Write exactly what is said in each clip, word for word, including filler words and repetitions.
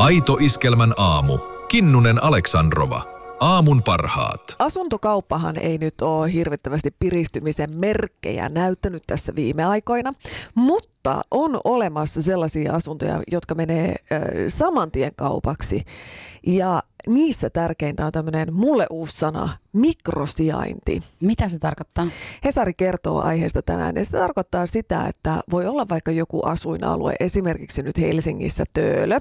Aito Iskelmän aamu. Kinnunen Aleksandrova. Aamun parhaat. Asuntokauppahan ei nyt ole hirvittävästi piristymisen merkkejä näyttänyt tässä viime aikoina, mutta on olemassa sellaisia asuntoja, jotka menee äh, saman tien kaupaksi. Ja niissä tärkeintä on tämmöinen mulle uusi sana, mikrosijainti. Mitä se tarkoittaa? Hesari kertoo aiheesta tänään ja se tarkoittaa sitä, että voi olla vaikka joku asuinalue, esimerkiksi nyt Helsingissä Töölö.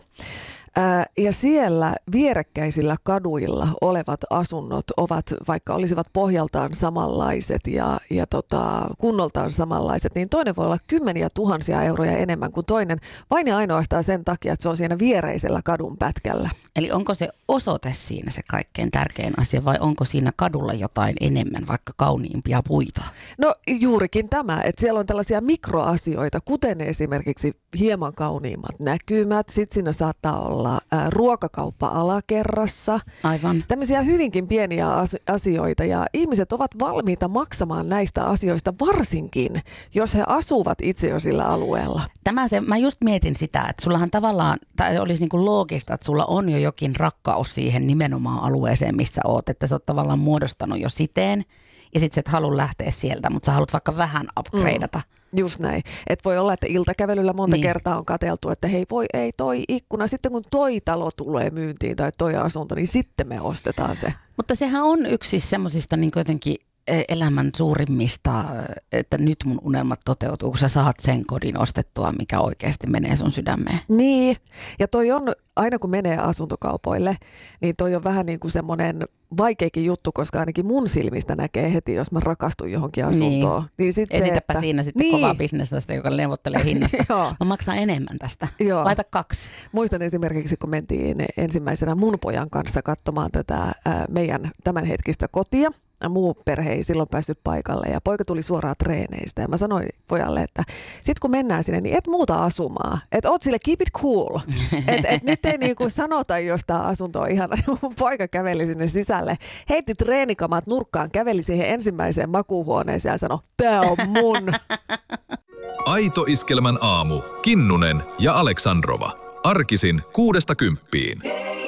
Ää, ja siellä vierekkäisillä kaduilla olevat asunnot ovat, vaikka olisivat pohjaltaan samanlaiset ja, ja tota, kunnoltaan samanlaiset, niin toinen voi olla kymmeniä tuhansia euroja enemmän kuin toinen, vain ja ainoastaan sen takia, että se on siinä viereisellä kadun pätkällä. Eli onko se osoite siinä se kaikkein tärkein asia vai onko siinä kadulla jotain enemmän, vaikka kauniimpia puita? No juurikin tämä, että siellä on tällaisia mikroasioita, kuten esimerkiksi hieman kauniimmat näkymät, sitten siinä saattaa olla Ää, ruokakauppa alakerrassa. Aivan. Tämmöisiä hyvinkin pieniä as- asioita ja ihmiset ovat valmiita maksamaan näistä asioista varsinkin, jos he asuvat itse jo sillä alueella. Tämä se, mä just mietin sitä, että sullahan tavallaan, tai olisi niin kuin loogista, että sulla on jo jokin rakkaus siihen nimenomaan alueeseen, missä oot, että sä oot tavallaan muodostanut jo siteen ja sit sä et halua lähteä sieltä, mutta sä haluat vaikka vähän upgradeata. Mm. Just näin. Että voi olla, että iltakävelyllä monta niin. kertaa on katseltu, että hei voi ei toi ikkuna. Sitten kun toi talo tulee myyntiin tai toi asunto, niin sitten me ostetaan se. Mutta sehän on yksi siis semmoisista niin jotenkin elämän suurimmista, että nyt mun unelmat toteutuu, kun sä saat sen kodin ostettua, mikä oikeasti menee sun sydämeen. Niin, ja toi on, aina kun menee asuntokaupoille, niin toi on vähän niin kuin semmoinen vaikeakin juttu, koska ainakin mun silmistä näkee heti, jos mä rakastun johonkin asuntoon. Niin. Niin sit Esitäpä se, että siinä sitten niin. kovaa bisnestä, joka neuvottelee hinnasta. Mä maksan enemmän tästä. Joo. Laita kaksi. Muistan esimerkiksi, kun mentiin ensimmäisenä mun pojan kanssa katsomaan tätä ää, meidän tämänhetkistä kotia. Muu perhe ei silloin päässyt paikalle ja poika tuli suoraan treeneistä ja mä sanoin pojalle, että sit kun mennään sinne, niin et muuta asumaa. Että oot sille keep it cool. Että et nyt ei niinku sanota, jos tää asunto on ihana. Mun poika käveli sinne sisälle, heitti treenikamat nurkkaan, käveli siihen ensimmäiseen makuuhuoneeseen ja sanoi, tää on mun. Aito Iskelmän aamu. Kinnunen ja Aleksandrova. Arkisin kuudesta kymppiin.